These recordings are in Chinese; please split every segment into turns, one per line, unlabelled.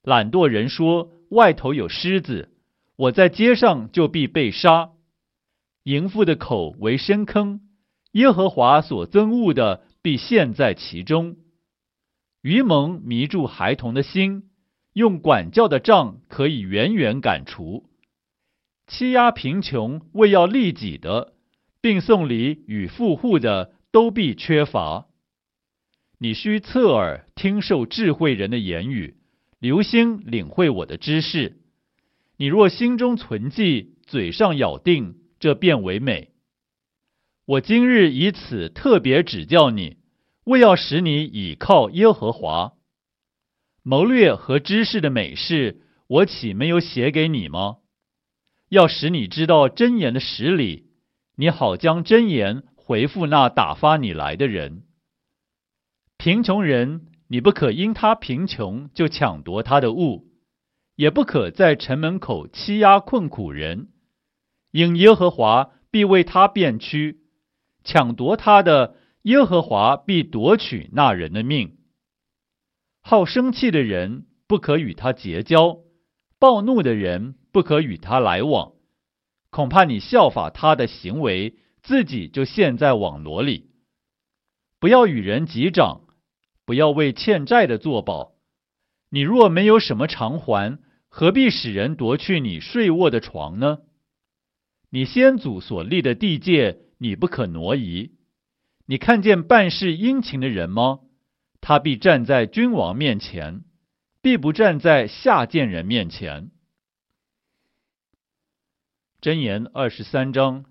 懒惰人说外头有狮子，我在街上就必被杀。淫妇的口为深坑，耶和华所憎恶的必陷在其中。愚蒙迷住孩童的心，用管教的杖可以远远赶除。欺压贫穷为要利己的，并送礼与富户的，都必缺乏。你须侧耳听受智慧人的言语，留心领会我的知识。你若心中存记，嘴上咬定，这便为美。我今日以此特别指教你，为要使你倚靠耶和华。谋略和知识的美事，我岂没有写给你吗？要使你知道箴言的实理，你好将箴言回复那打发你来的人。贫穷人，你不可因他贫穷就抢夺他的物，也不可在城门口欺压困苦人，因耶和华必为他辩屈，抢夺他的，耶和华必夺取那人的命。好生气的人不可与他结交，暴怒的人不可与他来往，恐怕你效法他的行为，自己就陷在网罗里。不要与人击掌，不要为欠债的作保。你若没有什么偿还，何必使人夺去你睡卧的床呢？你先祖所立的地界，你不可挪移。你看见办事殷勤的人吗？他必站在君王面前，必不站在下贱人面前。箴言23章。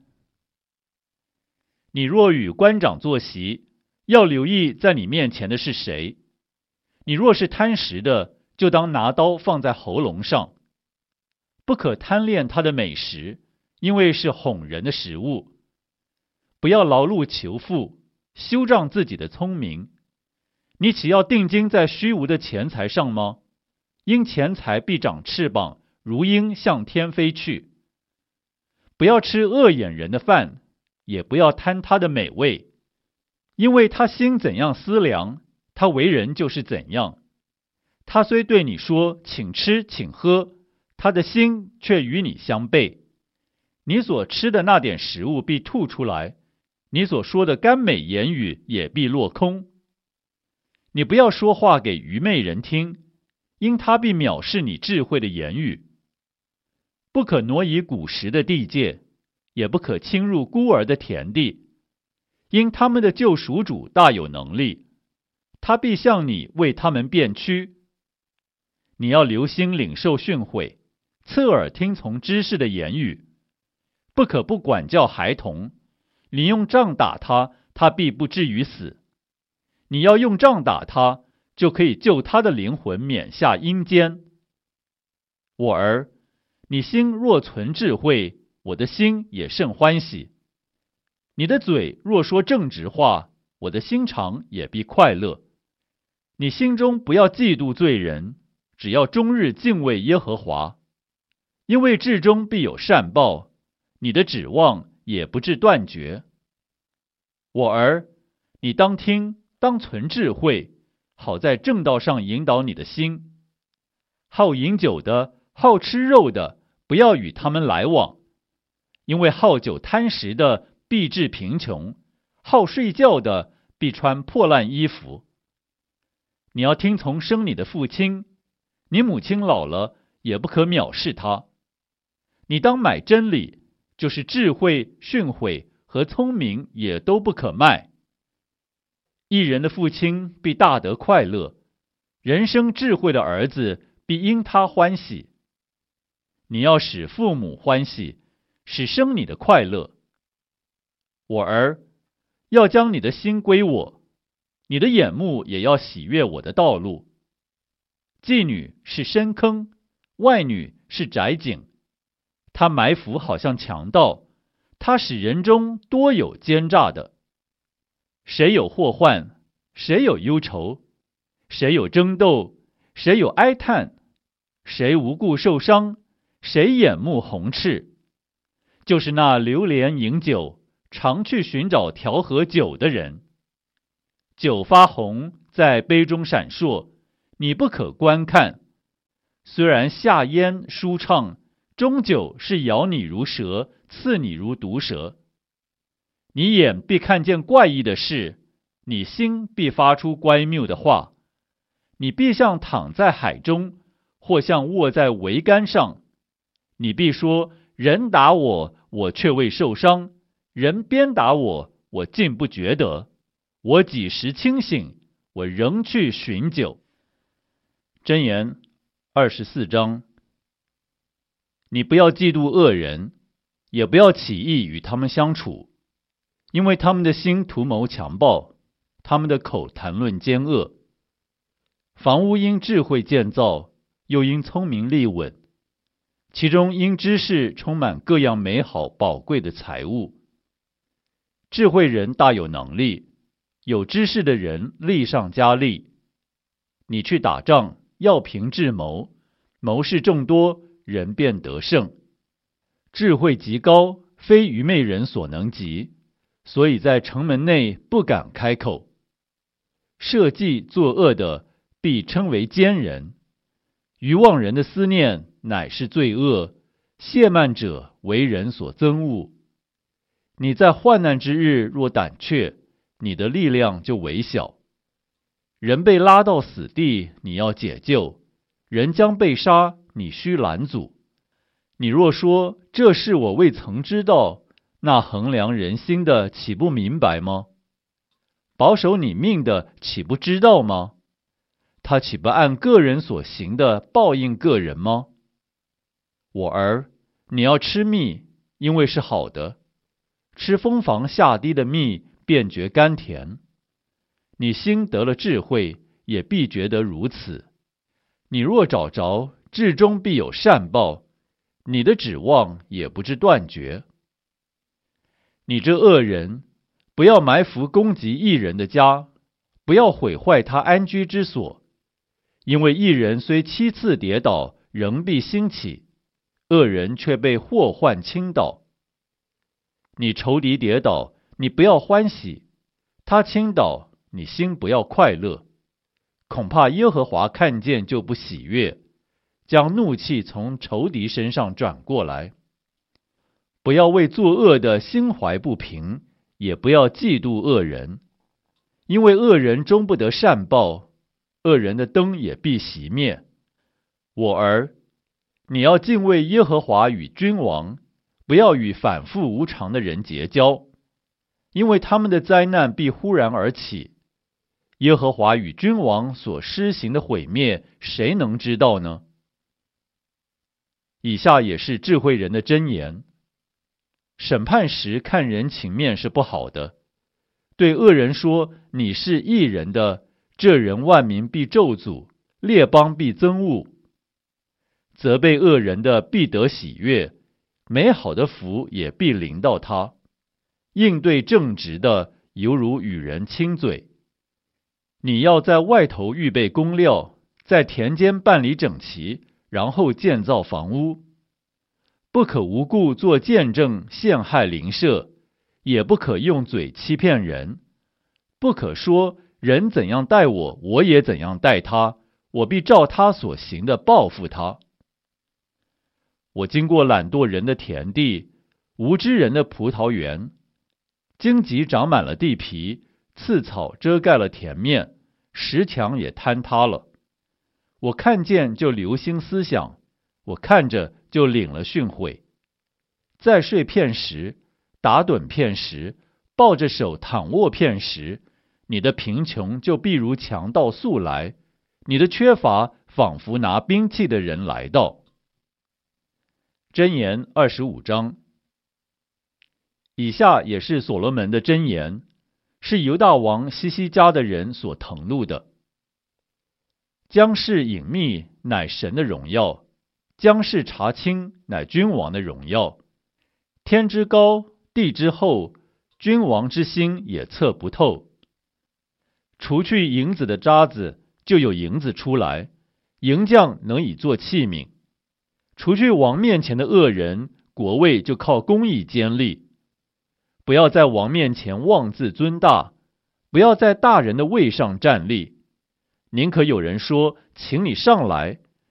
你若与官长坐席，要留意在你面前的是谁。你若是贪食的，就当拿刀放在喉咙上。不可贪恋他的美食，因为是哄人的食物。不要劳碌求富，修仗自己的聪明。你岂要定睛在虚无的钱财上吗？因钱财必长翅膀，如鹰向天飞去。不要吃恶眼人的饭，也不要贪他的美味，因为他心怎样思量，他为人就是怎样。他虽对你说请吃请喝，他的心却与你相悖。你所吃的那点食物必吐出来，你所说的甘美言语也必落空。你不要说话给愚昧人听，因他必藐视你智慧的言语。不可挪移古时的地界，也不可侵入孤儿的田地，因他们的救赎主大有能力，他必向你为他们辩屈。你要留心领受训诲，侧耳听从知识的言语。不可不管教孩童，你用杖打他，他必不至于死。你要用杖打他，就可以救他的灵魂免下阴间。我儿，你心若存智慧，我的心也甚欢喜。你的嘴若说正直话，我的心肠也必快乐。你心中不要嫉妒罪人，只要终日敬畏耶和华，因为至终必有善报，你的指望也不致断绝。我儿，你当听，当存智慧，好在正道上引导你的心。好饮酒的，好吃肉的，不要与他们来往，因为好酒贪食的必致贫穷，好睡觉的必穿破烂衣服。你要听从生你的父亲，你母亲老了，也不可藐视他。你当买真理，就是智慧、训诲和聪明也都不可卖。一人的父亲必大得快乐，人生智慧的儿子必因他欢喜。你要使父母欢喜，使生你的快乐。我儿，要将你的心归我，你的眼目也要喜悦我的道路。妓女是深坑，外女是窄井，她埋伏好像强盗，她使人中多有奸诈的。谁有祸患，谁有忧愁，谁有争斗，谁有哀叹，谁无故受伤，谁眼目红赤，就是那流连饮酒，常去寻找调和酒的人。酒发红，在杯中闪烁，你不可观看， 虽然下咽舒畅，终究是咬你如蛇，刺你如毒蛇。你眼必看见怪异的事，你心必发出乖谬的话。你必像躺在海中，或像卧在桅杆上。你必说：人打我，我却未受伤；人鞭打我，我竟不觉得。我几时清醒，我仍去寻酒。箴言24章。你不要嫉妒恶人，也不要起意与他们相处，因为他们的心图谋强暴，他们的口谈论奸恶。房屋因智慧建造，又因聪明立稳，其中因知识充满各样美好宝贵的财物。智慧人大有能力，有知识的人力上加力。你去打仗，要凭智谋，谋士众多，人便得胜。智慧极高，非愚昧人所能及，所以在城门内不敢开口。设计作恶的，必称为奸人；愚妄人的思念乃是罪恶，亵慢者为人所憎恶。你在患难之日若胆怯，你的力量就微小。人被拉到死地，你要解救；人将被杀，你须拦阻。你若说这事我未曾知道，那衡量人心的岂不明白吗？保守你命的岂不知道吗？他岂不按个人所行的报应个人吗？我儿，你要吃蜜，因为是好的，吃蜂房下滴的蜜，便觉甘甜。你心得了智慧，也必觉得如此。你若找着，至终必有善报，你的指望也不致断绝。你这恶人，不要埋伏攻击义人的家，不要毁坏他安居之所，因为义人虽7次跌倒，仍必兴起，恶人却被祸患倾倒。你仇敌跌倒，你不要欢喜；他倾倒，你心不要快乐。恐怕耶和华看见就不喜悦，将怒气从仇敌身上转过来。不要为作恶的心怀不平，也不要嫉妒恶人，因为恶人终不得善报，恶人的灯也必熄灭。我儿，你要敬畏耶和华与君王，不要与反复无常的人结交，因为他们的灾难必忽然而起。耶和华与君王所施行的毁灭，谁能知道呢？以下也是智慧人的箴言。审判时看人情面是不好的，对恶人说你是义人的，这人万民必咒诅，列邦必憎恶。责备恶人的必得喜悦，美好的福也必临到他。应对正直的，犹如与人亲嘴。你要在外头预备工料，在田间办理整齐，然后建造房屋。不可无故做见证陷害邻舍，也不可用嘴欺骗人。不可说人怎样待我，我也怎样待他，我必照他所行的报复他。我经过懒惰人的田地，无知人的葡萄园，荆棘长满了地皮，刺草遮盖了田面，石墙也坍塌了。我看见就留心思想，我看着就领了训诲。再睡片时，打盹片时，抱着手躺卧片时，你的贫穷就必如强盗速来，你的缺乏仿佛拿兵器的人来到。箴言25章。以下也是所罗门的箴言，是犹大王西西家的人所誊录的。将事隐秘，乃神的荣耀；将事查清，乃君王的荣耀。天之高，地之厚，君王之心也测不透。除去银子的渣子，就有银子出来，银匠能以做器皿。除去王面前的恶人，国位就靠公义坚立。不要在王面前妄自尊大，不要在大人的位上站立。宁可有人说，请你上来，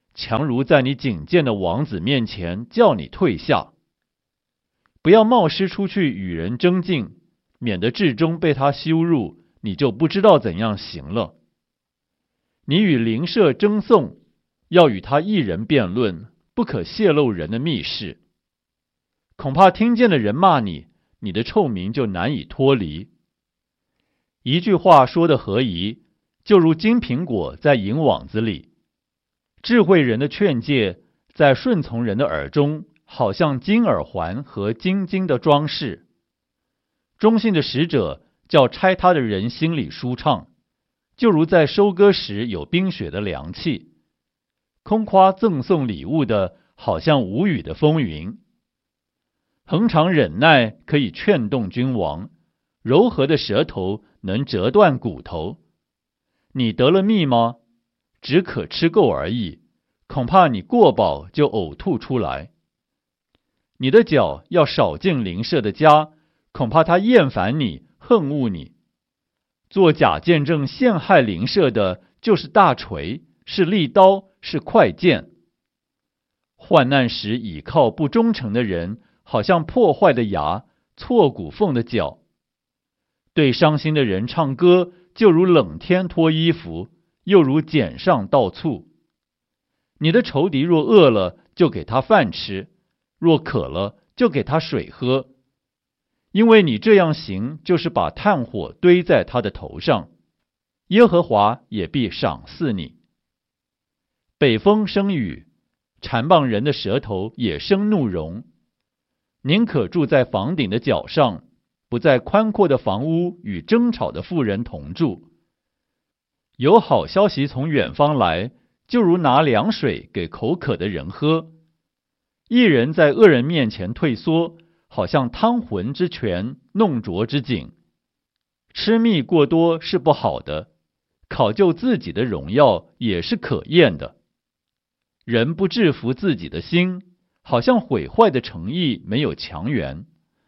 强如在你觐见的王子面前叫你退下。不要冒失出去与人争竞，免得至终被他羞辱，你就不知道怎样行了。你与邻舍争讼，要与他一人辩论，不可泄露人的密事。恐怕听见的人骂你，你的臭名就难以脱离。一句话说得合宜，就如金苹果在银网子里。智慧人的劝诫，在顺从人的耳中，好像金耳环和金金的装饰。忠信的使者叫拆他的人心里舒畅，就如在收割时有冰雪的凉气。空夸赠送礼物的，好像无雨的风云。恒常忍耐可以劝动君王，柔和的舌头能折断骨头。你得了蜜吗？只可吃够而已，恐怕你过饱就呕吐出来。你的脚要少进邻舍的家，恐怕他厌烦你，恨恶你。做假见证陷害邻舍的，就是大锤，是利刀，是快剑。患难时倚靠不忠诚的人，好像破坏的牙，错骨缝的脚。对伤心的人唱歌，就如冷天脱衣服，又如碱上倒醋。你的仇敌若饿了，就给他饭吃；若渴了，就给他水喝。因为你这样行，就是把炭火堆在他的头上，耶和华也必赏赐你。北风生雨，缠棒人的舌头也生怒容。宁可住在房顶的角上，不在宽阔的房屋与争吵的妇人同住。有好消息从远方来，就如拿凉水给口渴的人喝。一人在恶人面前退缩，好像汤浑之泉，弄浊之井。吃蜜过多是不好的，考究自己的荣耀也是可厌的。人不制服自己的心，好像毁坏的诚意没有强援。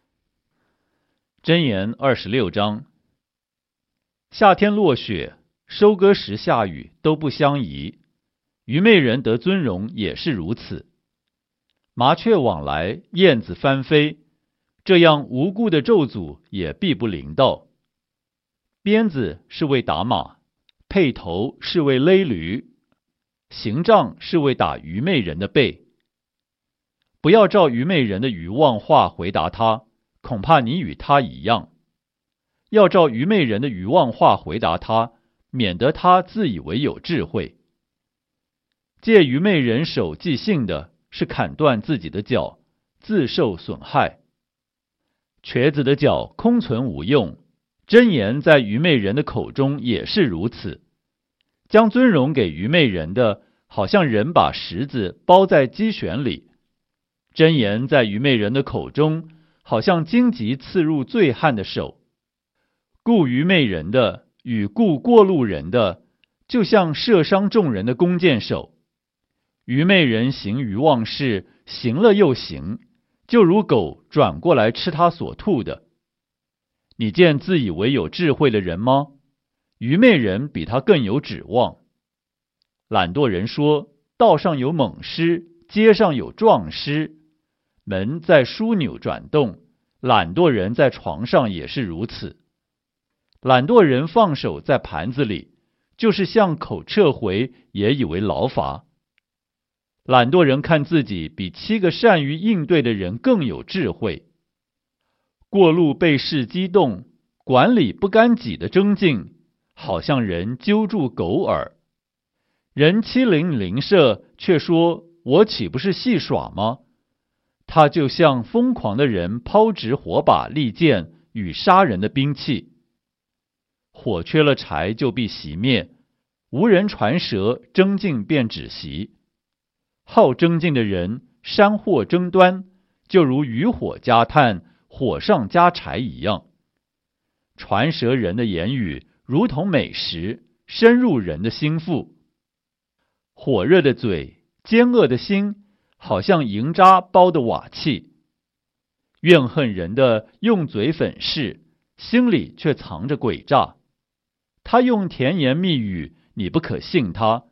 箴言26章。夏天落雪，收割时下雨，都不相宜。愚昧人得尊荣也是如此。麻雀往来，燕子翻飞，这样无故的咒诅也必不临到。鞭子是为打马，辔头是为勒驴，刑杖是为打愚昧人的背。不要照愚昧人的愚妄话回答他，恐怕你与他一样。要照愚昧人的愚妄话回答他，免得他自以为有智慧。借愚昧人手即兴的，是砍断自己的脚，自受损害。瘸子的脚空存无用，箴言在愚昧人的口中也是如此。将尊荣给愚昧人的，好像人把石子包在鸡旋里。箴言在愚昧人的口中，好像荆棘刺入醉汉的手。顾愚昧人的与顾过路人的，就像射伤众人的弓箭手。愚昧人行愚妄事，行了又行，就如狗转过来吃他所吐的。你见自以为有智慧的人吗？愚昧人比他更有指望。懒惰人说，道上有猛狮，街上有壮狮。门在枢纽转动，懒惰人在床上也是如此。懒惰人放手在盘子里，就是向口撤回，也以为劳乏。懒惰人看自己比7个善于应对的人更有智慧。过路被事激动，管理不干己的争竞，好像人揪住狗耳。人欺凌邻舍，却说我岂不是戏耍吗？他就像疯狂的人抛掷火把、利剑与杀人的兵器。火缺了柴就必熄灭，无人传舌，争竞便止息。好争竞的人，山祸争端，就如渔火加炭，火上加柴一样。传舌人的言语，如同美食，深入人的心腹。火热的嘴，奸恶的心，好像银渣包的瓦器。怨恨人的用嘴粉饰，心里却藏着诡诈。他用甜言蜜语，你不可信他；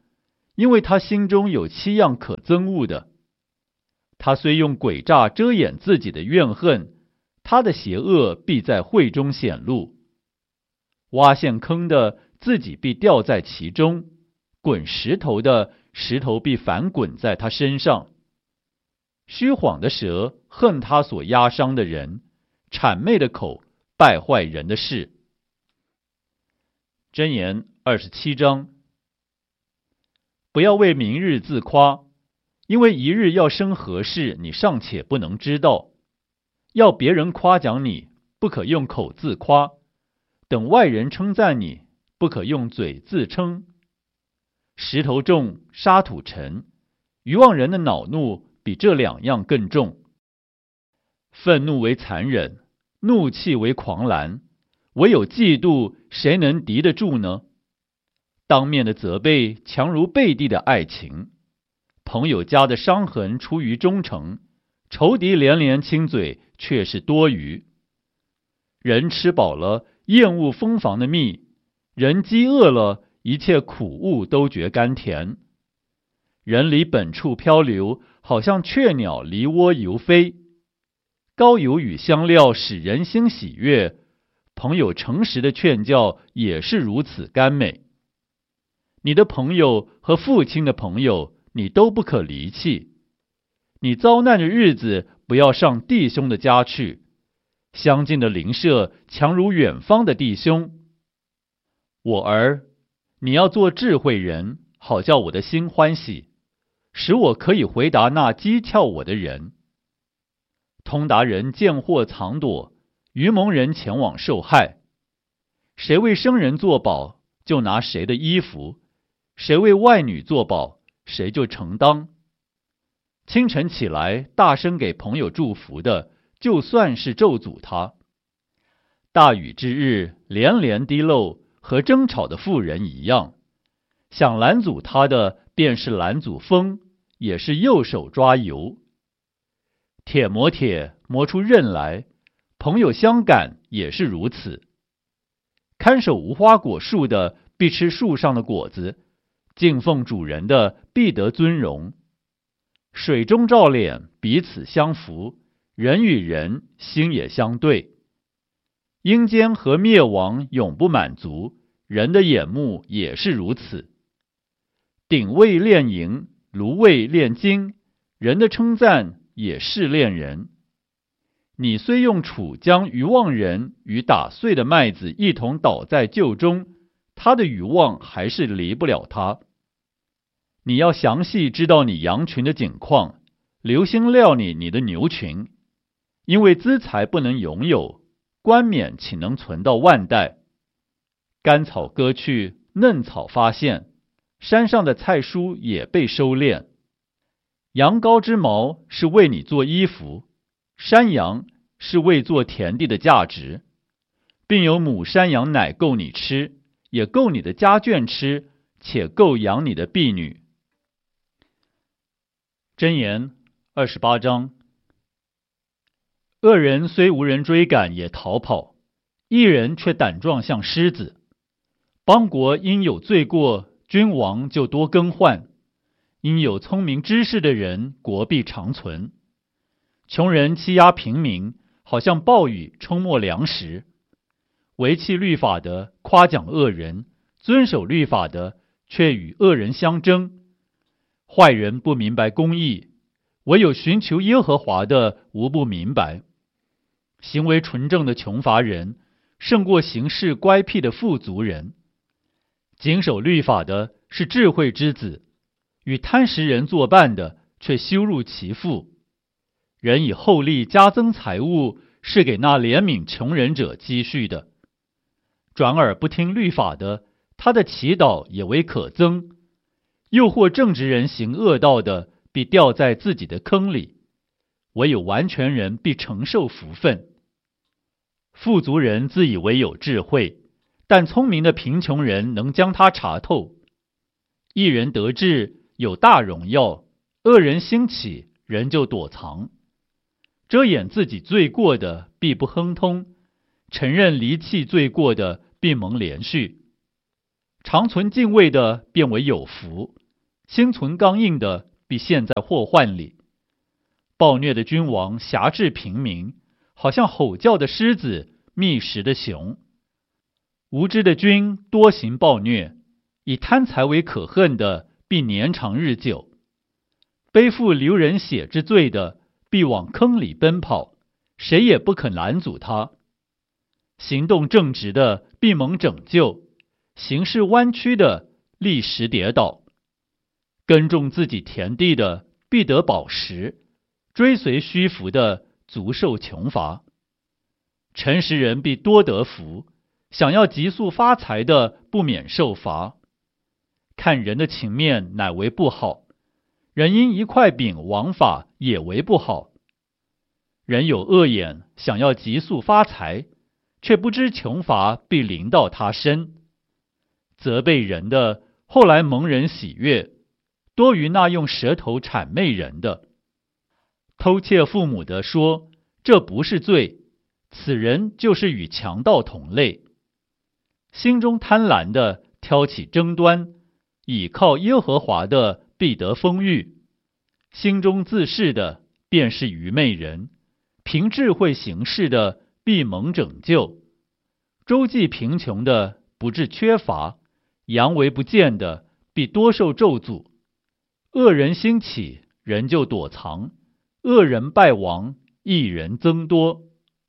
因为他心中有7样可憎恶的。他虽用诡诈遮掩自己的怨恨，他的邪恶必在会中显露。挖陷坑的，自己必掉在其中；滚石头的，石头必反滚在他身上。虚谎的舌恨他所压伤的人，谄媚的口败坏人的事。箴言27章。不要为明日自夸，因为一日要生何事，你尚且不能知道。要别人夸奖你，不可用口自夸；等外人称赞你，不可用嘴自称。石头重，沙土沉，愚妄人的恼怒比这2样更重。愤怒为残忍，怒气为狂澜，唯有嫉妒，谁能敌得住呢？当面的责备强如背地的爱情，朋友家的伤痕出于忠诚，仇敌连连亲嘴却是多余。人吃饱了，厌恶蜂房的蜜；人饥饿了，一切苦物都觉甘甜。人离本处漂流，好像雀鸟离窝游飞。膏油与香料使人心喜悦，朋友诚实的劝教也是如此甘美。你的朋友和父亲的朋友，你都不可离弃。你遭难的日子，不要上弟兄的家去。相近的邻舍强如远方的弟兄。我儿，你要做智慧人，好叫我的心欢喜，使我可以回答那讥诮我的人。通达人见祸藏躲，愚蒙人前往受害。谁为生人作保，就拿谁的衣服；谁为外女作保，谁就承当。清晨起来，大声给朋友祝福的，就算是咒诅他。大雨之日，连连滴漏，和争吵的妇人一样。想拦阻他的，便是拦阻风，也是右手抓油。铁磨铁，磨出刃来，朋友相感也是如此。看守无花果树的，必吃树上的果子；敬奉主人的，必得尊荣。水中照脸，彼此相扶；人与人，心也相对。阴间和灭亡永不满足，人的眼目也是如此。鼎位炼银，炉位炼金，人的称赞也是炼人。你虽用杵将愚妄人与打碎的麦子一同倒在臼中，他的愚妄还是离不了他。你要详细知道你羊群的景况，留心料理你的牛群，因为资财不能永有，冠冕岂能存到万代？干草割去，嫩草发现，山上的菜蔬也被收敛。羊羔之毛是为你做衣服，山羊是为做田地的价值，并有母山羊奶够你吃，也够你的家眷吃，且够养你的婢女。箴言28章。恶人虽无人追赶，也逃跑；义人却胆壮像狮子。邦国因有罪过，君王就多更换；因有聪明知识的人，国必长存。穷人欺压平民，好像暴雨冲没粮食。违弃律法的夸奖恶人，遵守律法的却与恶人相争。坏人不明白公义，唯有寻求耶和华的无不明白。行为纯正的穷乏人，胜过行事乖僻的富足人。谨守律法的是智慧之子，与贪食人作伴的却羞辱其父。人以厚利加增财物，是给那怜悯穷人者积蓄的。转耳不听律法的，他的祈祷也为可憎。诱惑正直人行恶道的，必掉在自己的坑里；唯有完全人必承受福分。富足人自以为有智慧，但聪明的贫穷人能将他查透。一人得志，有大荣耀；恶人兴起，人就躲藏。遮掩自己罪过的，必不亨通；承认离弃罪过的，必蒙连续。常存敬畏的，便为有福； 心存刚硬的必陷在祸患里。暴虐的君王辖制平民，好像吼叫的狮子，觅食的熊。无知的君多行暴虐，以贪财为可恨的必年长日久。背负流人血之罪的必往坑里奔跑，谁也不肯拦阻他。行动正直的必蒙拯救，行事弯曲的立时跌倒。耕种自己田地的必得饱食，追随虚浮的足受穷乏。诚实人必多得福，想要急速发财的不免受罚。看人的情面乃为不好，人因一块饼枉法也为不好。人有恶眼，想要急速发财，却不知穷乏必临到他身。责备人的后来蒙人喜悦，多于那用舌头谄媚人的。偷窃父母的说，这不是罪，此人就是与强盗同类。心中贪婪的挑起争端，倚靠耶和华的必得丰裕。心中自恃的便是愚昧人，凭智慧行事的必蒙拯救。周济贫穷的不致缺乏，佯为不见的必多受咒诅。恶人兴起，人就躲藏；恶人败亡，义人增多。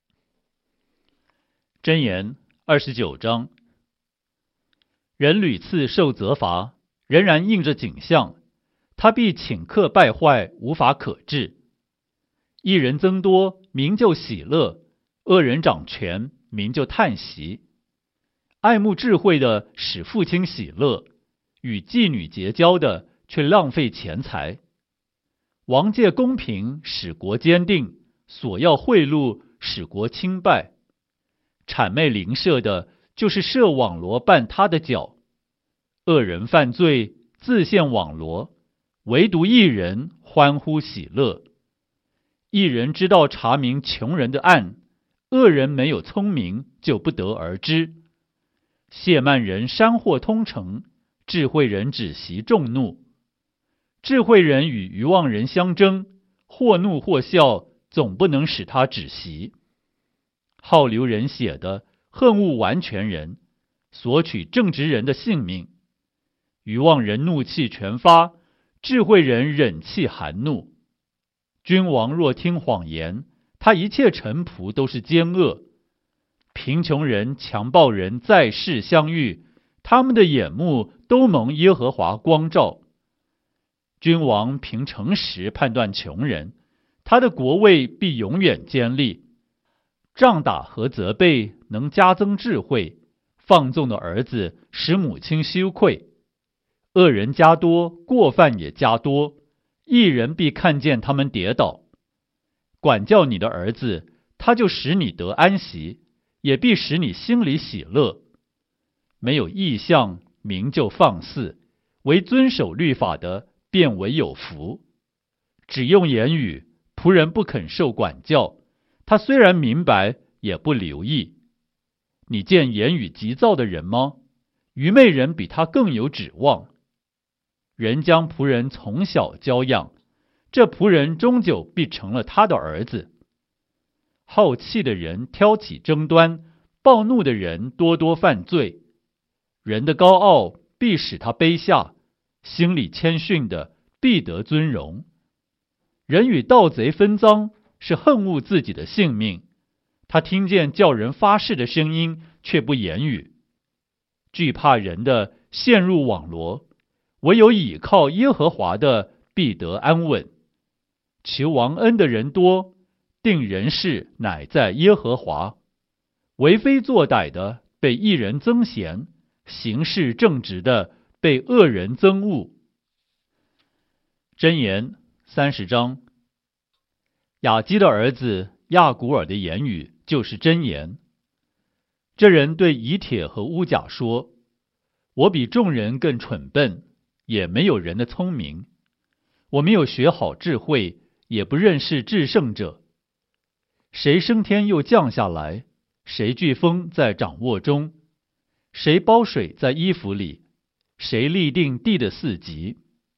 箴言29章。人屡次受责罚，仍然应着景象，他必顷刻败坏，无法可治。义人增多，民就喜乐；恶人掌权，民就叹息。爱慕智慧的使父亲喜乐，与妓女结交的却浪费钱财。王借公平使国坚定，索要贿赂使国倾败。谄媚邻舍的就是设网罗绊他的脚。恶人犯罪，自陷网罗，唯独义人欢呼喜乐。义人知道查明穷人的案，恶人没有聪明，就不得而知。亵慢人山祸通城，智慧人止息众怒。智慧人与愚妄人相争，或怒或笑，总不能使他止息。好流人血的恨恶完全人，索取正直人的性命。愚妄人怒气全发，智慧人忍气含怒。君王若听谎言，他一切臣仆都是奸恶。贫穷人、强暴人在世相遇，他们的眼目都蒙耶和华光照。君王凭诚实判断穷人，他的国位必永远坚立。杖打和责备能加增智慧，放纵的儿子使母亲羞愧。恶人加多，过犯也加多，义人必看见他们跌倒。管教你的儿子，他就使你得安息，也必使你心里喜乐。没有异象，民就放肆；唯遵守律法的，便为有福。只用言语，仆人不肯受管教，他虽然明白，也不留意。你见言语急躁的人吗？愚昧人比他更有指望。人将仆人从小教养，这仆人终究必成了他的儿子。好气的人挑起争端，暴怒的人多多犯罪。人的高傲必使他卑下，心里谦逊的必得尊荣。人与盗贼分赃，是恨恶自己的性命。他听见叫人发誓的声音，却不言语。惧怕人的陷入网罗，唯有倚靠耶和华的必得安稳。求王恩的人多，定人事乃在耶和华。为非作歹的被义人增贤，行事正直的被恶人憎恶。箴言30章。雅基的儿子亚古尔的言语就是箴言。这人对以铁和乌甲说：我比众人更蠢笨，也没有人的聪明。我没有学好智慧，也不认识至圣者。谁升天又降下来？谁飓风在掌握中？谁包水在衣服里？谁立定地的四极？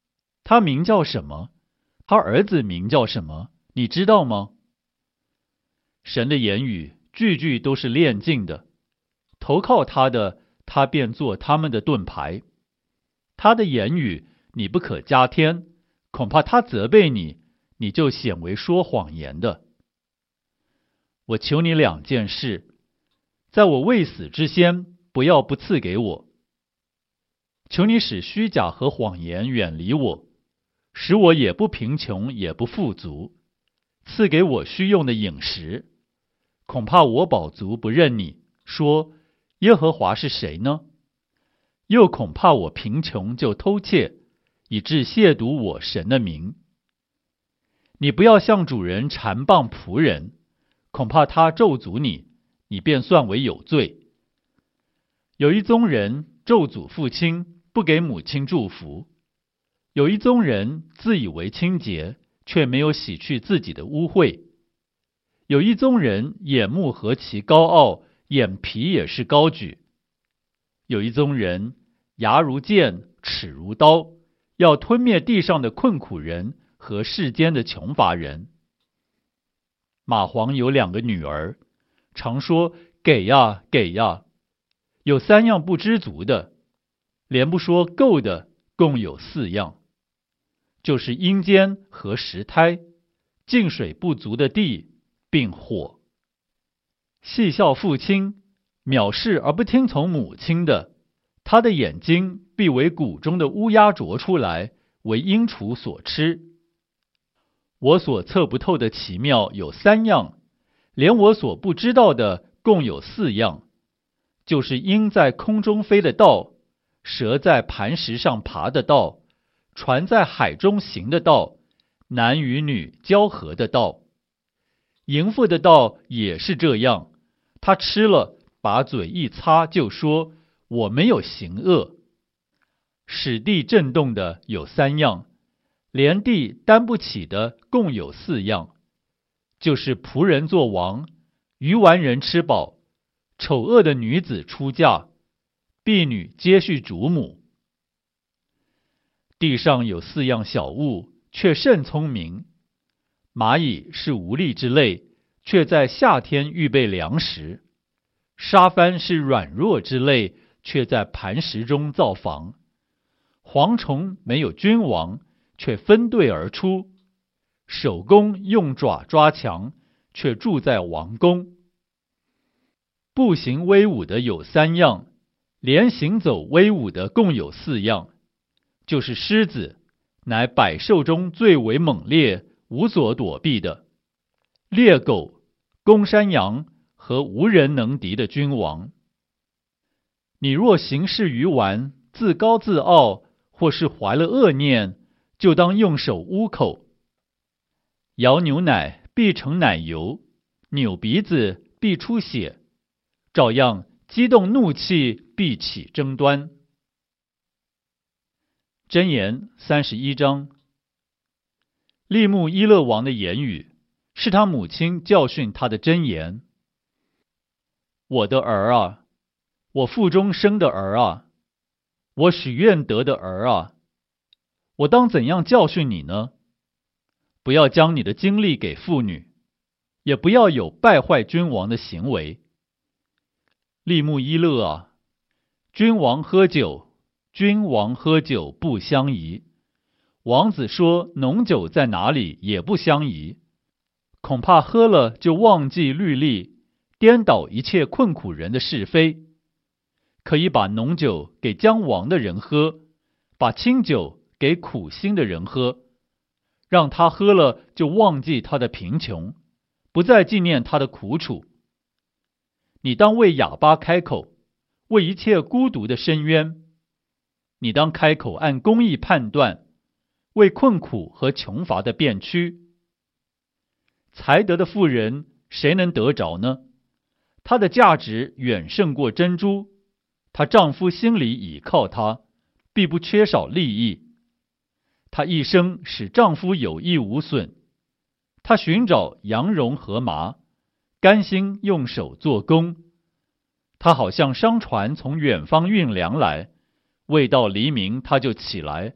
他名叫什么？他儿子名叫什么？你知道吗？神的言语句句都是炼净的，投靠他的，他便做他们的盾牌。他的言语你不可加添，恐怕他责备你，你就显为说谎言的。我求你2件事，在我未死之先，不要不赐给我。求你使虚假和谎言远离我，使我也不贫穷也不富足，赐给我需用的饮食。恐怕我饱足不认你，说耶和华是谁呢？又恐怕我贫穷就偷窃，以致亵渎我神的名。你不要向主人缠谤仆人，恐怕他咒诅你，你便算为有罪。有一宗人咒诅父亲，不给母亲祝福；有一宗人自以为清洁，却没有洗去自己的污秽；有一宗人眼目何其高傲，眼皮也是高举；有一宗人牙如剑，齿如刀，要吞灭地上的困苦人和世间的穷乏人。蚂蟥有2个女儿，常说给呀给呀，有3样不知足的，连不说够的共有4样，就是阴间和石胎，净水不足的地，并火。戏笑父亲，藐视而不听从母亲的，他的眼睛必为谷中的乌鸦啄出来，为鹰雏所吃。我所测不透的奇妙有3样，连我所不知道的共有4样，就是鹰在空中飞的道，蛇在磐石上爬的道，船在海中行的道，男与女交合的道。淫妇的道也是这样，他吃了，把嘴一擦，就说我没有行恶。使地震动的有3样，连地担不起的共有4样，就是仆人做王，愚顽人吃饱，丑恶的女子出嫁，婢女接续主母。地上有4样小物，却甚聪明。蚂蚁是无力之类，却在夏天预备粮食；沙帆是软弱之类，却在磐石中造房。蝗虫没有君王，却分队而出；守宫用爪抓墙，却住在王宫。步行威武的有3样，连行走威武的共有4样，就是狮子，乃百兽中最为猛烈，无所躲避的；猎狗、公山羊和无人能敌的君王。你若行事愚顽，自高自傲，或是怀了恶念，就当用手捂口。摇牛奶必成奶油，扭鼻子必出血，照样激动怒气必起争端。箴言31章。利木伊勒王的言语，是他母亲教训他的箴言。我的儿啊，我腹中生的儿啊，我许愿得的儿啊，我当怎样教训你呢？不要将你的精力给妇女，也不要有败坏君王的行为。利木伊勒啊，君王喝酒不相宜。王子说浓酒在哪里也不相宜，恐怕喝了就忘记律例，颠倒一切困苦人的是非。可以把浓酒给将亡的人喝，把清酒给苦心的人喝，让他喝了就忘记他的贫穷，不再纪念他的苦楚。你当为哑巴开口，为一切孤独的伸冤。你当开口按公义判断，为困苦和穷乏的辩屈。才德的妇人，谁能得着呢？她的价值远胜过珍珠，她丈夫心里倚靠她，必不缺少利益。她一生使丈夫有益无损，她寻找羊绒和麻，甘心用手做工。她好像商船从远方运粮来，未到黎明她就起来，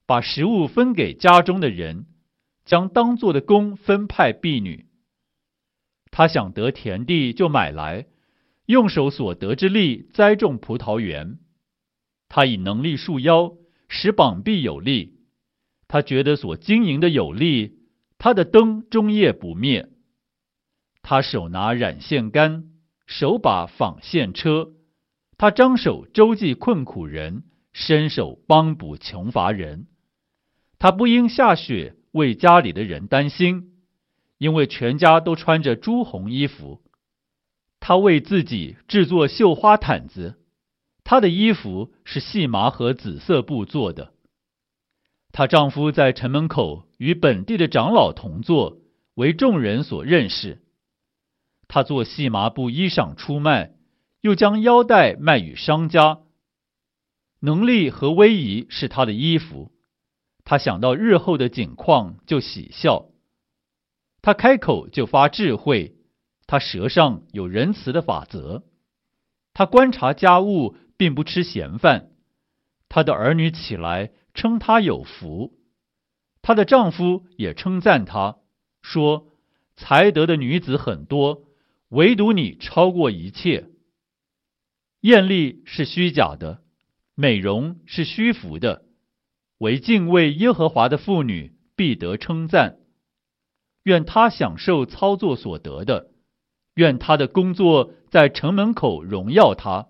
把食物分给家中的人，将当做的工分派婢女。他想得田地就买来，用手所得之力栽种葡萄园。他以能力束腰，使膀臂有力。他觉得所经营的有力，他的灯终夜不灭。他手拿染线竿，手把纺线车。他张手周济困苦人，伸手帮补穷乏人。他不因下雪为家里的人担心，因为全家都穿着朱红衣服。他为自己制作绣花毯子，她的衣服是细麻和紫色布做的。她丈夫在城门口与本地的长老同坐，为众人所认识。她做细麻布衣裳出卖，又将腰带卖与商家。能力和威仪是她的衣服，她想到日后的景况就喜笑。她开口就发智慧，她舌上有仁慈的法则。她观察家务，并不吃闲饭。她的儿女起来称她有福。她的丈夫也称赞她，说才德的女子很多，唯独你超过一切。艳丽是虚假的，美容是虚浮的，唯敬畏耶和华的妇女必得称赞。愿她享受操作所得的，愿她的工作在城门口荣耀她。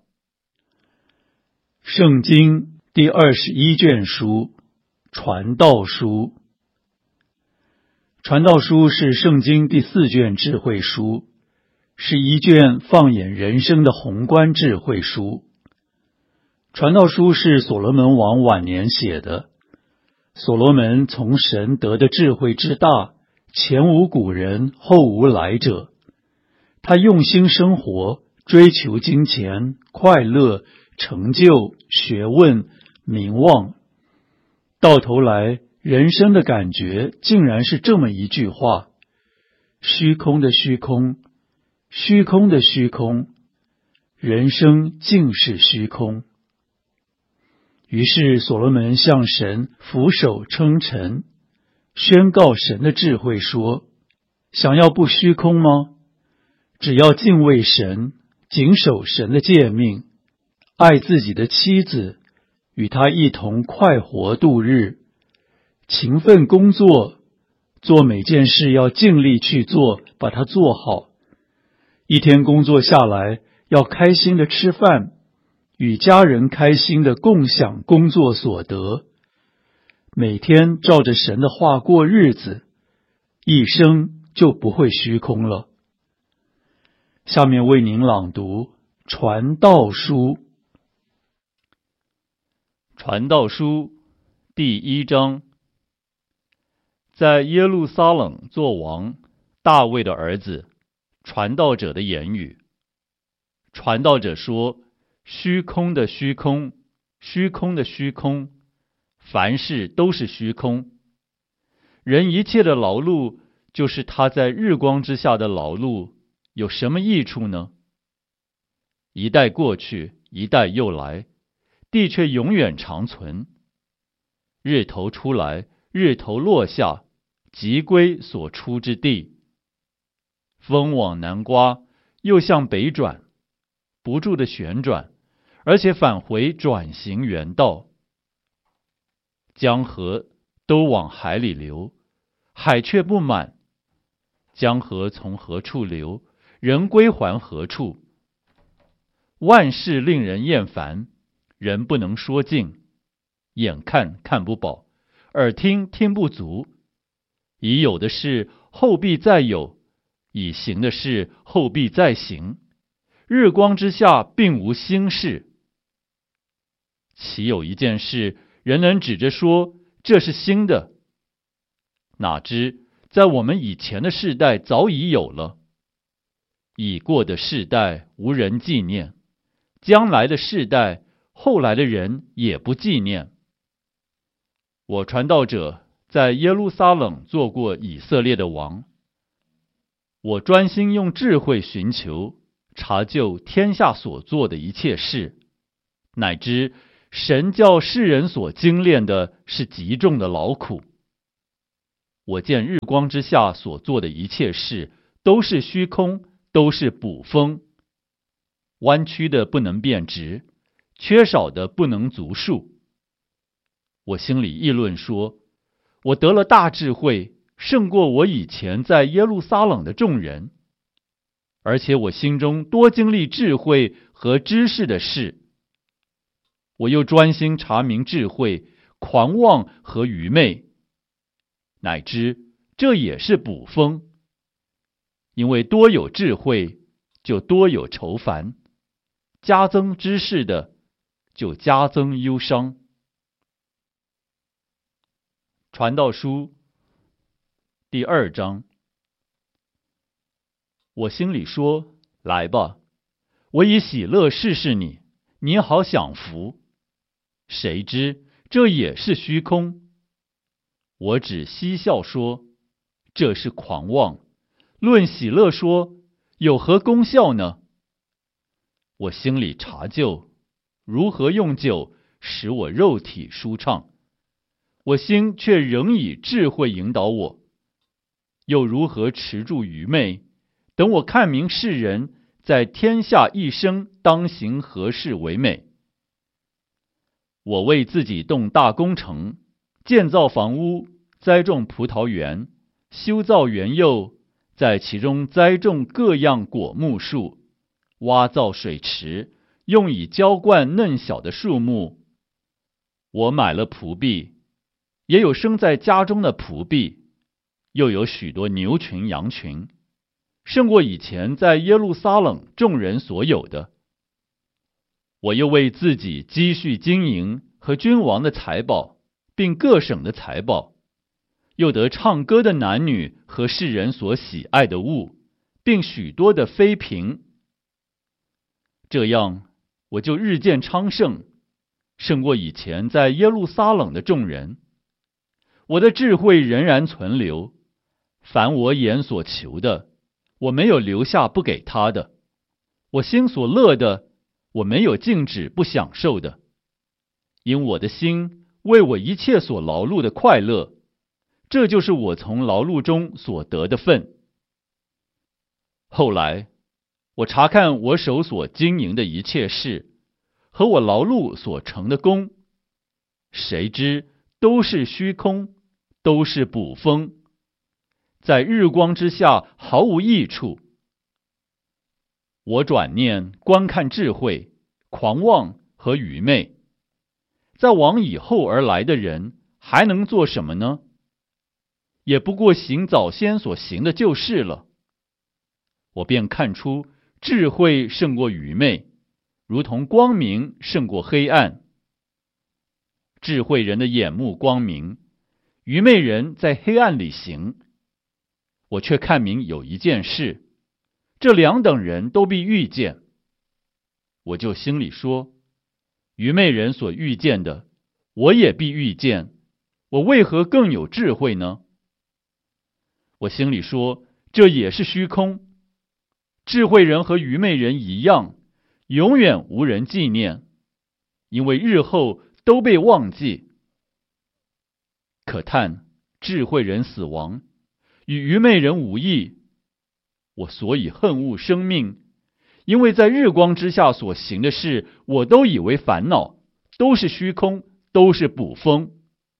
圣经第21卷书，传道书。传道书是圣经第4卷智慧书，是一卷放眼人生的宏观智慧书。传道书是所罗门王晚年写的。所罗门从神得的智慧之大，前无古人，后无来者。他用心生活，追求金钱、快乐、成就、学问、名望。到头来，人生的感觉竟然是这么一句话：虚空的虚空，虚空的虚空，人生竟是虚空。于是所罗门向神俯首称臣，宣告神的智慧说：想要不虚空吗？只要敬畏神，谨守神的诫命，爱自己的妻子，与他一同快活度日，勤奋工作，做每件事要尽力去做，把它做好。一天工作下来，要开心的吃饭，与家人开心的共享工作所得，每天照着神的话过日子，一生就不会虚空了。下面为您朗读传道书。
传道书第1章。在耶路撒冷作王，大卫的儿子，传道者的言语。传道者说：虚空的虚空，虚空的虚空，凡事都是虚空。人一切的劳碌，就是他在日光之下的劳碌，有什么益处呢？一代过去，一代又来，地却永远长存。日头出来，日头落下，即归所出之地。风往南刮，又向北转，不住的旋转，而且返回转行原道。江河都往海里流，海却不满。江河从何处流，人归还何处？万事令人厌烦，人不能说尽。眼看看不饱，耳听听不足。已有的事后必再有，已行的事后必再行。日光之下并无新事。岂有一件事，人能指着说这是新的？哪知在我们以前的世代早已有了。已过的世代无人纪念，将来的世代后来的人也不纪念。我传道者在耶路撒冷做过以色列的王，我专心用智慧寻求，查究天下所做的一切事，乃知神叫世人所精炼的是极重的劳苦。我见日光之下所做的一切事，都是虚空，都是捕风，弯曲的不能变直，缺少的不能足数。我心里议论说，我得了大智慧，胜过我以前在耶路撒冷的众人，而且我心中多经历智慧和知识的事。我又专心查明智慧、狂妄和愚昧，乃知这也是捕风。因为多有智慧，就多有愁烦；加增知识的，就加增忧伤。传道书第2章。我心里说，来吧，我以喜乐试试你，你好享福。谁知这也是虚空。我只嬉笑说，这是狂妄。论喜乐说，有何功效呢？我心里查究，如何用酒使我肉体舒畅，我心却仍以智慧引导我。又如何持住愚昧，等我看明世人在天下一生当行何事为美。我为自己动大工程，建造房屋，栽种葡萄园，修造园囿，在其中栽种各样果木树，挖造水池，用以浇灌嫩小的树木。我买了仆婢，也有生在家中的仆婢，又有许多牛群羊群，胜过以前在耶路撒冷众人所有的。我又为自己积蓄金银和君王的财宝，并各省的财宝，又得唱歌的男女和世人所喜爱的物，并许多的妃嫔。这样，我就日渐昌盛，胜过以前在耶路撒冷的众人。我的智慧仍然存留，凡我眼所求的，我没有留下不给他的；我心所乐的，我没有禁止不享受的。因我的心为我一切所劳碌的快乐，这就是我从劳碌中所得的份。后来，我查看我手所经营的一切事，和我劳碌所成的功，谁知都是虚空，都是捕风，在日光之下毫无益处。我转念观看智慧、狂妄和愚昧，在往以后而来的人还能做什么呢？也不过行早先所行的旧事了。我便看出智慧胜过愚昧，如同光明胜过黑暗。智慧人的眼目光明，愚昧人在黑暗里行。我却看明有一件事，这两等人都必遇见。我就心里说，愚昧人所遇见的，我也必遇见，我为何更有智慧呢？我心里说，这也是虚空。智慧人和愚昧人一样，永远无人纪念，因为日后都被忘记。可叹智慧人死亡，与愚昧人无异。我所以恨恶生命，因为在日光之下所行的事，我都以为烦恼，都是虚空，都是捕风。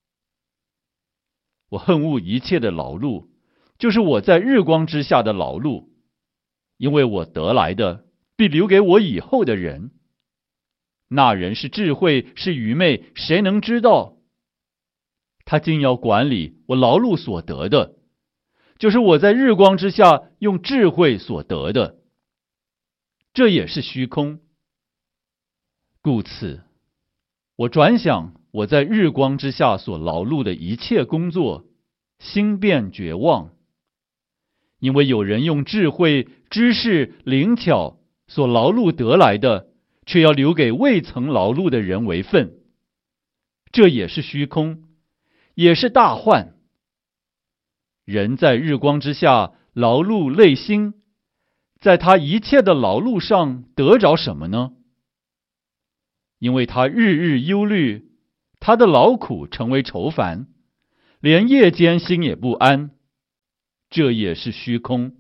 我恨恶一切的劳碌，就是我在日光之下的劳碌，因为我得来的必留给我以后的人。那人是智慧是愚昧，谁能知道？他竟要管理我劳碌所得的，就是我在日光之下用智慧所得的，这也是虚空。故此，我转想我在日光之下所劳碌的一切工作，心便绝望。因为有人用智慧、知识、灵巧所劳碌得来的，却要留给未曾劳碌的人为分，这也是虚空，也是大患。人在日光之下劳碌累心，在他一切的劳碌上得着什么呢？ 因为他日日忧虑，他的劳苦成为愁烦，连夜间心也不安，这也是虚空。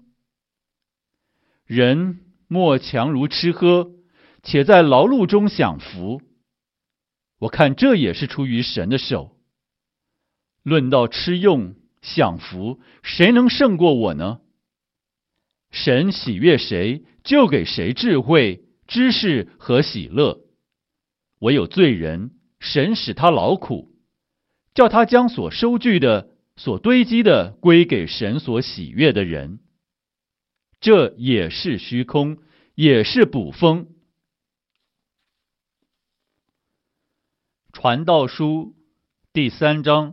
人莫强如吃喝，且在劳碌中享福，我看这也是出于神的手。论到吃用享福，谁能胜过我呢？神喜悦谁，就给谁智慧、知识和喜乐。唯有罪人，神使他劳苦，叫他将所收据的、所堆积的归给神所喜悦的人。这也是虚空，也是捕风。传道书第3章。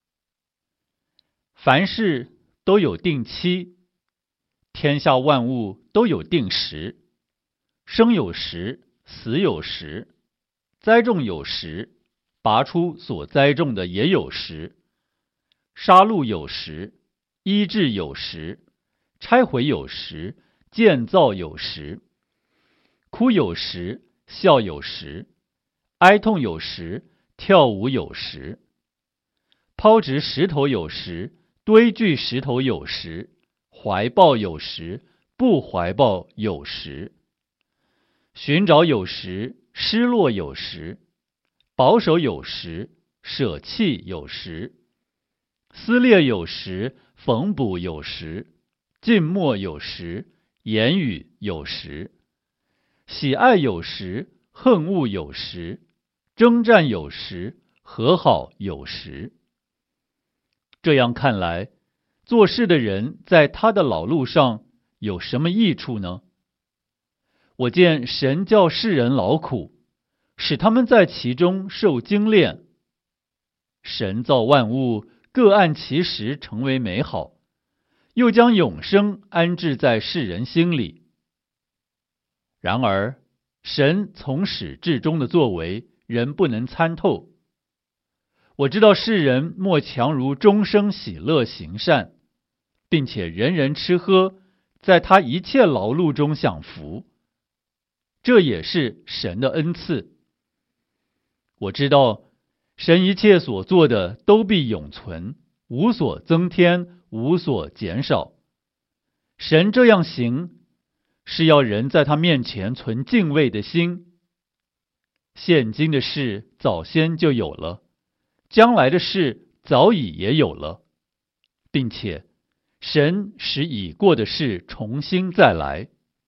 凡事都有定期，天下万物都有定时，生有时，死有时，栽种有时，拔出所栽种的也有时，杀戮有时，医治有时，拆毁有时，建造有时，哭有时，笑有时，哀痛有时，跳舞有时，抛掷石头有时，堆聚石头有时，怀抱有时，不怀抱有时，寻找有时，失落有时，保守有时，舍弃有时，撕裂有时，缝补有时，静默有时，言语有时，喜爱有时，恨恶有时，征战有时，和好有时。这样看来，做事的人在他的劳碌上有什么益处呢？我见神叫世人劳苦，使他们在其中受精炼。神造万物，各按其时成为美好，又将永生安置在世人心里。然而，神从始至终的作为，人不能参透。我知道世人莫强如终生喜乐行善，并且人人吃喝，在他一切劳碌中享福，这也是神的恩赐。我知道神一切所做的都必永存，无所增添，无所减少。神这样行，是要人在他面前存敬畏的心。现今的事早先就有了，将来的事早已也有了，并且神使已过的事重新再来。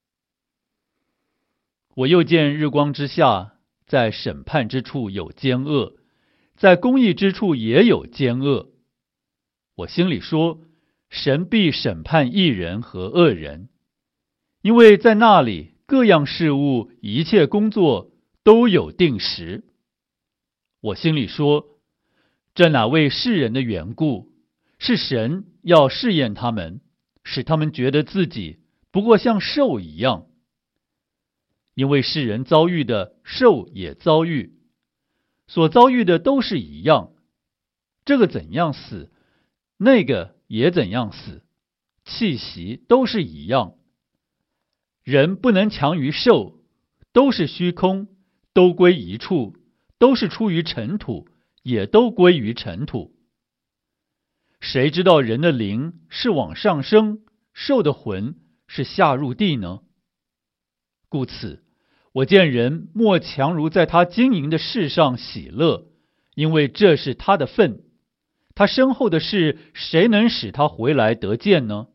我又见日光之下，在审判之处有奸恶，在公义之处也有奸恶。我心里说，神必审判义人和恶人，因为在那里各样事物、一切工作都有定时。我心里说，这哪为世人的缘故，是神要试验他们，使他们觉得自己不过像兽一样。因为世人遭遇的，兽也遭遇，所遭遇的都是一样，这个怎样死，那个也怎样死，气息都是一样。人不能强于兽，都是虚空，都归一处，都是出于尘土，也都归于尘土。谁知道人的灵是往上升，兽的魂是下入地呢？故此，我见人莫强如在他经营的事上喜乐，因为这是他的份。他身后的事，谁能使他回来得见呢？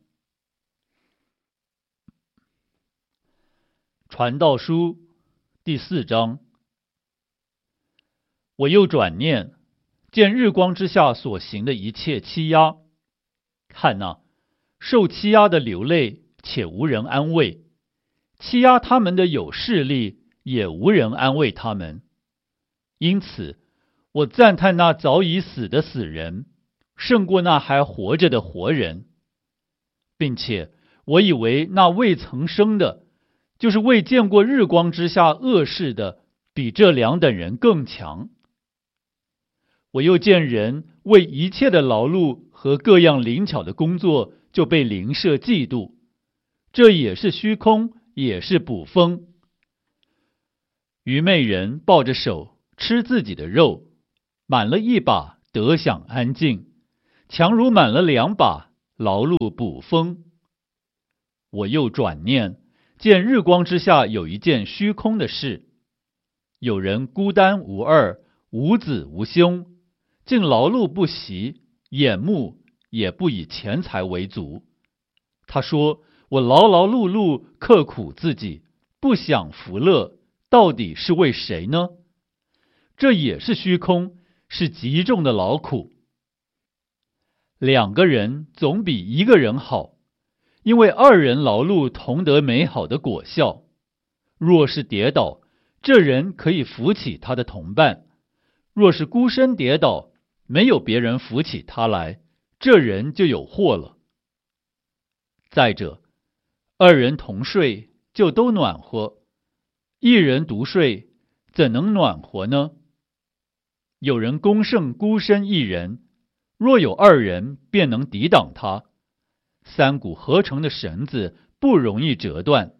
传道书第4章。我又转念，见日光之下所行的一切欺压，看哪，受欺压的流泪，且无人安慰；欺压他们的有势力，也无人安慰他们。因此，我赞叹那早已死的死人，胜过那还活着的活人，并且我以为那未曾生的，就是未见过日光之下恶事的，比这两等人更强。我又见人为一切的劳碌和各样灵巧的工作，就被邻舍嫉妒，这也是虚空，也是捕风。 愚昧人抱着手吃自己的肉，满了一把得享安静，强如满了2把劳碌捕风。我又转念，见日光之下有一件虚空的事，有人孤单无二，无子无兄，竟劳碌不息，眼目也不以钱财为足。他说，我劳劳碌碌，刻苦自己，不享福乐，到底是为谁呢？这也是虚空，是极重的劳苦。2个人总比1个人好，因为2人劳碌同得美好的果效。若是跌倒，这人可以扶起他的同伴；若是孤身跌倒，没有别人扶起他来，这人就有祸了。再者，2人同睡，就都暖和；1人独睡，怎能暖和呢？有人攻胜孤身1人，若有2人，便能抵挡他。3股合成的绳子不容易折断。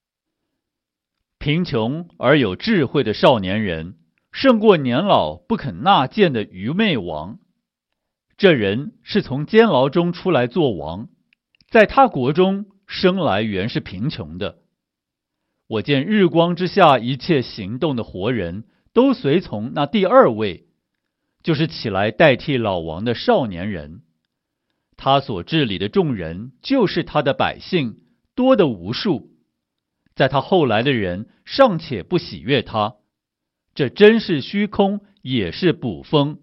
贫穷而有智慧的少年人，胜过年老不肯纳谏的愚昧王。这人是从监牢中出来做王，在他国中生来原是贫穷的。我见日光之下一切行动的活人，都随从那第2位，就是起来代替老王的少年人。他所治理的众人，就是他的百姓，多得无数。在他后来的人尚且不喜悦他，这真是虚空，也是捕风。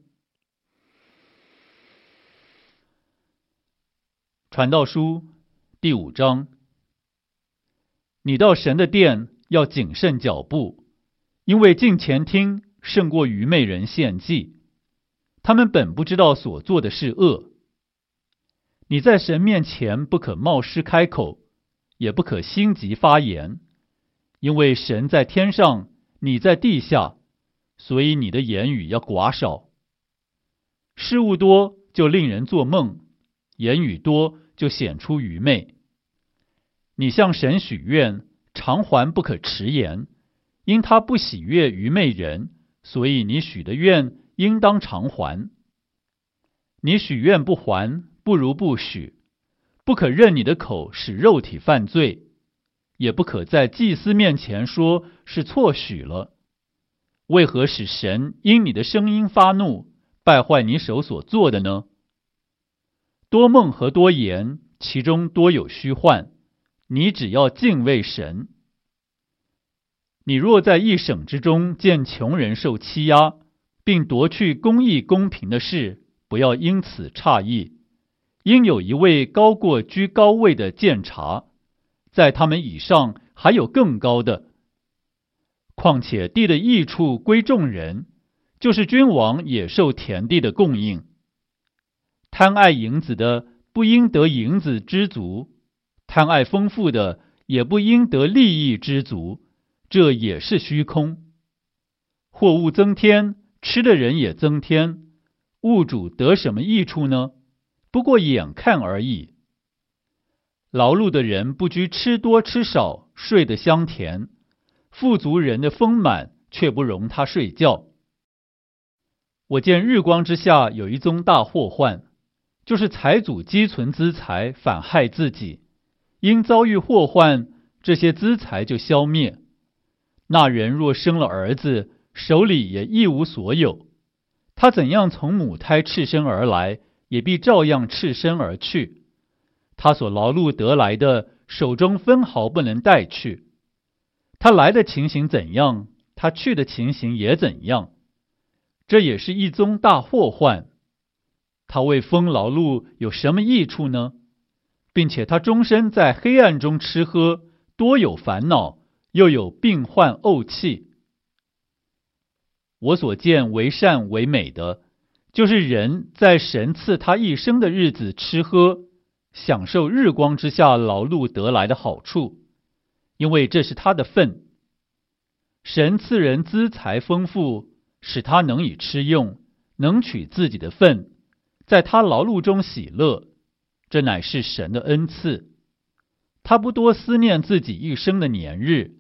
传道书第5章。你到神的殿要谨慎脚步，因为近前听胜过愚昧人献祭，他们本不知道所做的是恶。你在神面前不可冒失开口，也不可心急发言，因为神在天上，你在地下，所以你的言语要寡少。事物多就令人做梦，言语多就显出愚昧。你向神许愿，偿还不可迟延，因他不喜悦愚昧人，所以你许的愿应当偿还。你许愿不还，不如不许。不可任你的口使肉体犯罪，也不可在祭司面前说是错许了。为何使神因你的声音发怒，败坏你手所做的呢？多梦和多言，其中多有虚幻，你只要敬畏神。你若在一省之中见穷人受欺压，并夺去公义公平的事，不要因此诧异，因有一位高过居高位的监察，在他们以上还有更高的。况且地的益处归众人，就是君王也受田地的供应。贪爱银子的不应得银子知足，贪爱丰富的也不应得利益知足，这也是虚空。货物增添，吃的人也增添，物主得什么益处呢？不过眼看而已。劳碌的人不拘吃多吃少，睡得香甜；富足人的丰满却不容他睡觉。我见日光之下有一宗大祸患，就是财主积存资财，反害自己。因遭遇祸患，这些资财就消灭。那人若生了儿子，手里也一无所有。他怎样从母胎赤身而来，也必照样赤身而去。他所劳碌得来的，手中分毫不能带去。他来的情形怎样，他去的情形也怎样。这也是一宗大祸患。他为风劳碌有什么益处呢？并且他终身在黑暗中吃喝，多有烦恼，又有病患怄气。我所见为善为美的，就是人在神赐他一生的日子吃喝，享受日光之下劳碌得来的好处，因为这是他的份。神赐人资财丰富，使他能以吃用，能取自己的份，在他劳碌中喜乐，这乃是神的恩赐。他不多思念自己一生的年日，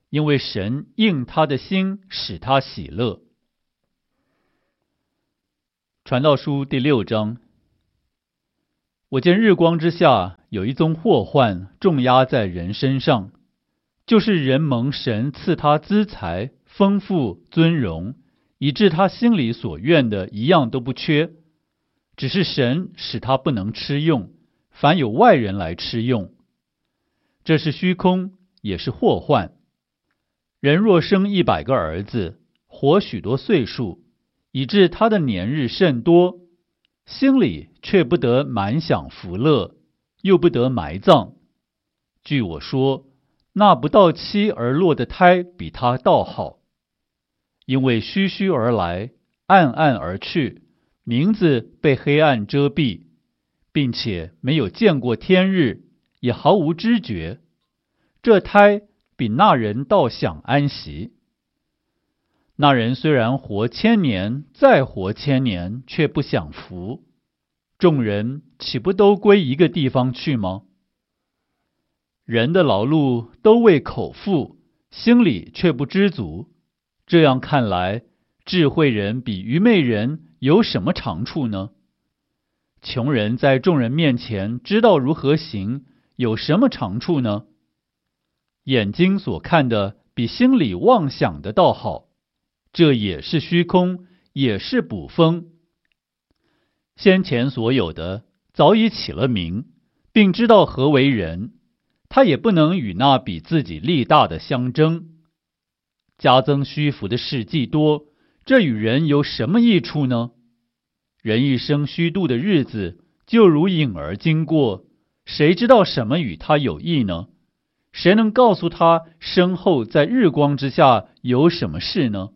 因为神应他的心，使他喜乐。传道书第6章。我见日光之下有一宗祸患重压在人身上，就是人蒙神赐他资财、丰富、尊荣，以致他心里所愿的一样都不缺，只是神使他不能吃用，反有外人来吃用。这是虚空，也是祸患。人若生100个儿子，活许多岁数，以致他的年日甚多，心里却不得满享福乐，又不得埋葬。据我说，那不到期而落的胎比他倒好，因为虚虚而来，暗暗而去，名字被黑暗遮蔽，并且没有见过天日，也毫无知觉。这胎比那人倒享安息。那人虽然活1000年，再活1000年，却不享福。众人岂不都归一个地方去吗？人的劳碌都为口腹，心里却不知足。这样看来，智慧人比愚昧人有什么长处呢？穷人在众人面前知道如何行，有什么长处呢？眼睛所看的比心里妄想的倒好，这也是虚空，也是捕风。先前所有的早已起了名，并知道何为人，他也不能与那比自己力大的相争。加增虚浮的事既多，这与人有什么益处呢？人一生虚度的日子，就如影儿经过，谁知道什么与他有益呢？谁能告诉他身后在日光之下有什么事呢？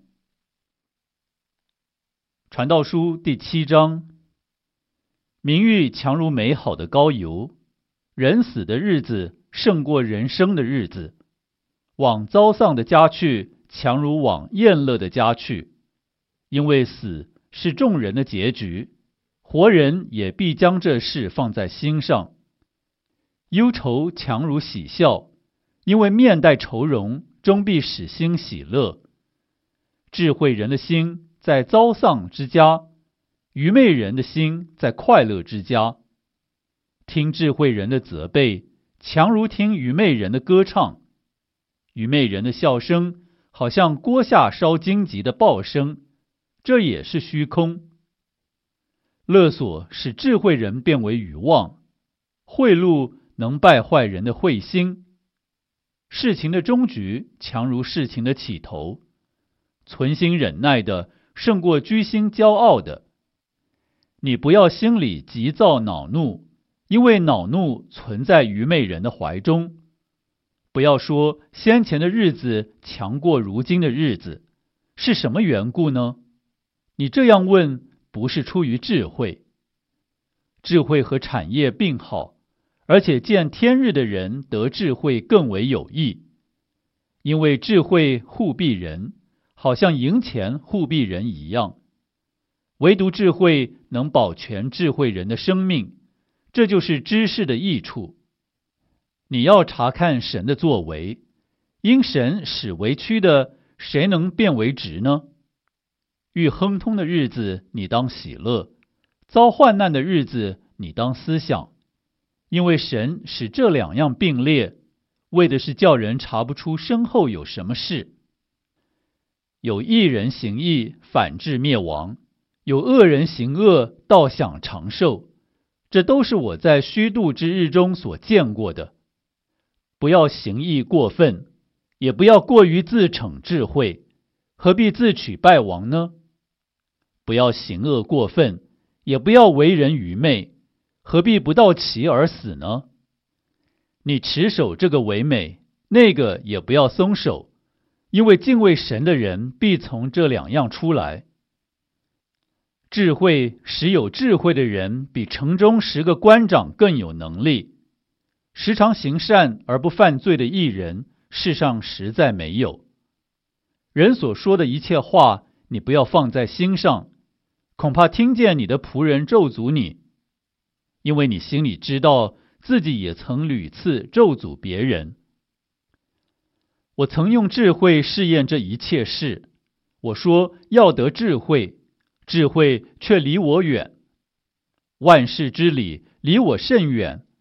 传道书第7章。名誉强如美好的膏油，人死的日子胜过人生的日子。往遭丧的家去，强如往宴乐的家去。因为死是众人的结局，活人也必将这事放在心上。忧愁强如喜笑，因为面带愁容，终必使心喜乐。智慧人的心在遭丧之家，愚昧人的心在快乐之家。听智慧人的责备，强如听愚昧人的歌唱。愚昧人的笑声，好像锅下烧荆棘的爆声，这也是虚空。勒索使智慧人变为愚妄，贿赂能败坏人的慧心。事情的终局强如事情的起头，存心忍耐的胜过居心骄傲的。你不要心里急躁恼怒，因为恼怒存在愚昧人的怀中。不要说先前的日子强过如今的日子，是什么缘故呢？你这样问，不是出于智慧。智慧和产业并好，而且见天日的人得智慧更为有益。因为智慧护庇人，好像银钱护庇人一样。唯独智慧能保全智慧人的生命，这就是知识的益处。你要查看神的作为，因神使为曲的，谁能变为直呢？遇亨通的日子，你当喜乐；遭患难的日子，你当思想。因为神使这2样并列，为的是叫人查不出身后有什么事。有义人行义，反致灭亡；有恶人行恶，倒享长寿。这都是我在虚度之日中所见过的。不要行义过分，也不要过于自逞智慧，何必自取败亡呢？不要行恶过分，也不要为人愚昧，何必不到期而死呢？你持守这个为美，那个也不要松手，因为敬畏神的人必从这2样出来。智慧使有智慧的人比城中10个官长更有能力。时常行善而不犯罪的义人，世上实在没有。人所说的一切话，你不要放在心上，恐怕听见你的仆人咒诅你，因为你心里知道自己也曾屡次咒诅别人。 我曾用智慧试验这一切事，我说要得智慧，智慧却离我远。万事之理离我甚远，